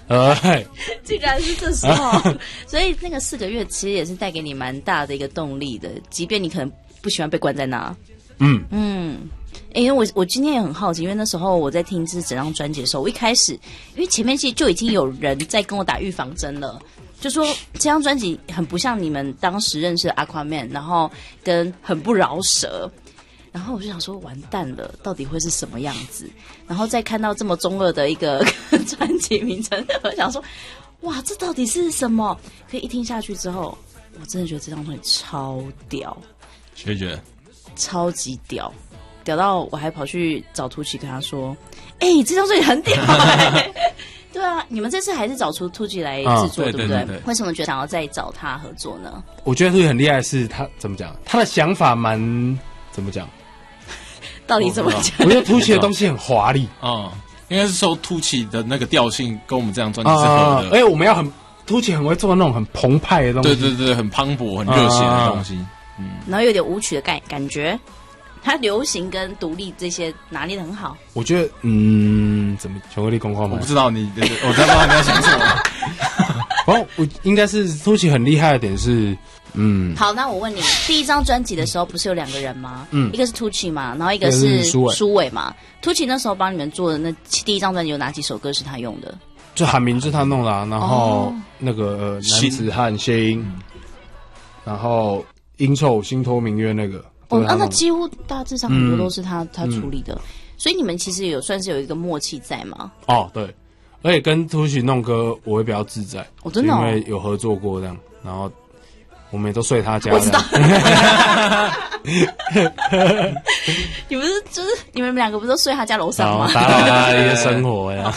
竟然是这时候，所以那个4个月其实也是带给你蛮大的一个动力的，即便你可能不喜欢被关在那。因为我今天也很好奇，因为那时候我在听这整张专辑的时候，我一开始因为前面其实就已经有人在跟我打预防针了，就说这张专辑很不像你们当时认识的 Aquaman， 然后跟很不饶舌。然后我就想说，完蛋了，到底会是什么样子？然后再看到这么中二的一个专辑名称，我想说，哇，这到底是什么？可以一听下去之后，我真的觉得这张专辑超屌， 学姐超级屌，屌到我还跑去找图奇跟他说：“这张专辑很屌对啊，你们这次还是找出图奇来制作，对不对？为什么觉得想要再找他合作呢？ 我觉得图奇很厉害的是他怎么讲，他的想法蛮怎么讲。 到底怎么讲？ 我觉得凸起的东西很华丽应该是说凸起的那个调性跟我们这张专辑是合的， 而且我们要很凸起，很会做那种很澎湃的东西， 对，很磅礴、很热血的东西， 然后有点舞曲的感觉，它流行跟独立这些拿捏得很好。 我觉得，怎么巧克力公话吗？ 我不知道我才不知道你要想什么。 我应该是凸起很厉害的点是。 好，那我问你，第一张专辑的时候不是有2个人吗？一个是 Tucci 嘛，然后一个是苏伟嘛。Tucci 那时候帮你们做的那第一张专辑有哪几首歌是他用的？ 就喊名字他弄的然后那个男子汉心，然后阴臭心托明月那个。 那几乎大致上很多都是他处理的，所以你们其实算是有一个默契在嘛？ 对，而且跟 Tucci 弄歌我会比较自在， 真的因为有合作过这样，然后。我们也都睡他家。 我知道。你们就是你们2个不是都睡他家楼上吗？ 打扰他的一些生活呀。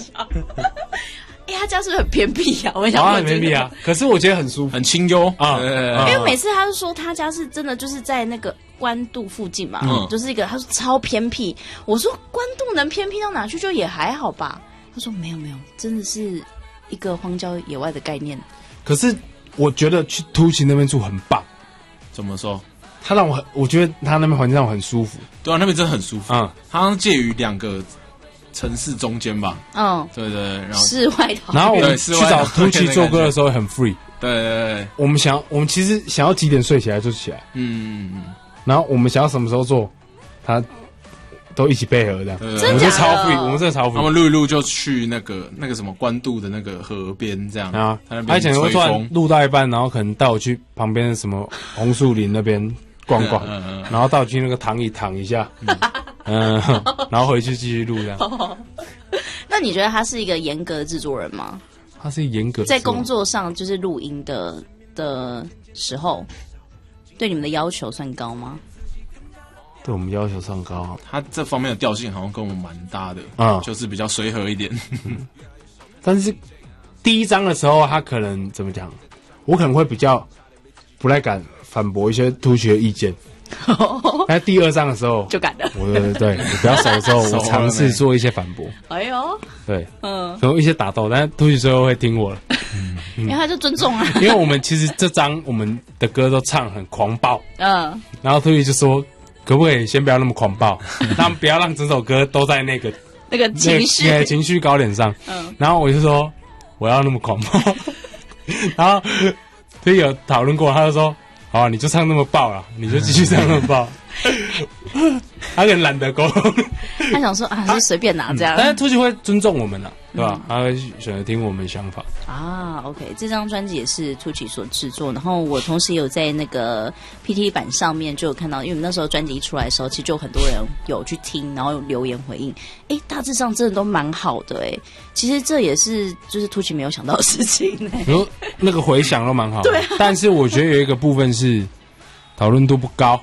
他家是不是很偏僻啊？我想问。 很偏僻啊，可是我觉得很舒服， 很清幽因为每次他就说他家是真的就是在那个关渡附近嘛，就是一个他说超偏僻。我说关渡能偏僻到哪去？就也还好吧。他说没有，真的是一个荒郊野外的概念。 可是。我觉得去凸起那边住很棒， 怎么说？ 他让我觉得他那边环境让我很舒服。 对啊，那边真的很舒服。它好像介于2个城市中间吧。对，然后世外桃源。 然后我们去找凸起做歌的时候很 free。 对， 我们其实想要几点睡起来就起来。然后我们想要什么时候做，他。都一起配合的， 我们是超 free， 我们真的超 free。 他们录一录就去那个什么关渡的那个河边这样啊， 他以前会突然录到一半，然后可能带我去旁边的什么红树林那边逛逛，然后带我去那个躺椅躺一下，然后回去继续录这样。 那你觉得他是一个严格的制作人吗？ 他是严格在工作上就是录音的时候，对你们的要求算高吗？ 对我们要求上高， 他这方面的调性好像跟我们蛮搭的，就是比较随和一点。 但是第一章的时候，他可能怎么讲？我可能会比较不太敢反驳一些凸起的意见。但第2章的时候就敢了。 对，我比较熟的时候，我尝试做一些反驳。 哎呦， 对，可能一些打斗，但是凸起最后会听我了。 因为他就尊重啊。 因为我们其实这张我们的歌都唱很狂暴，然后凸起就说。可不可以先不要那么狂暴？他们不要让整首歌都在那个情绪高点上。然后我就说我要那么狂暴，然后就有讨论过，他就说：“好、你就唱那么爆啦，你就继续唱那么爆。”他很懒得沟通， 他想说就随便拿这样。 但是凸起会尊重我们啦，对吧？他会选择听我们想法。 OK， 这张专辑也是凸起所制作，然后我同时有在那个 PT 版上面就有看到，因为那时候专辑一出来的时候，其实就很多人有去听，然后留言回应，大致上真的都蛮好的其实这也是就是凸起没有想到的事情那个回响都蛮好的， 对但是我觉得有一个部分是讨论度不高。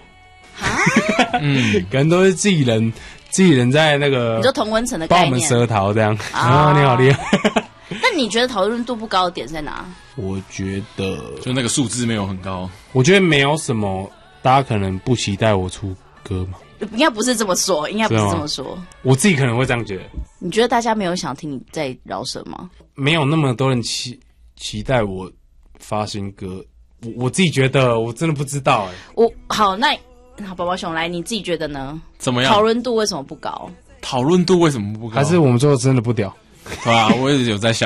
可能都是自己人在那个， 你说同温层的概念， 帮我们舌头这样。你好厉害。 那你觉得讨论度不高的点在哪？ 我觉得就那个数字没有很高。 我觉得没有什么，大家可能不期待我出歌嘛。 应该不是这么说，我自己可能会这样觉得。 你觉得大家没有想听你在饶舌吗？ 没有那么多人期待我发新歌，我自己觉得我真的不知道好，那宝宝熊来，你自己觉得呢？ 怎么样？ 讨论度为什么不高？ 讨论度为什么不高？ 还是我们做的真的不屌？ 对啊，我也有在想。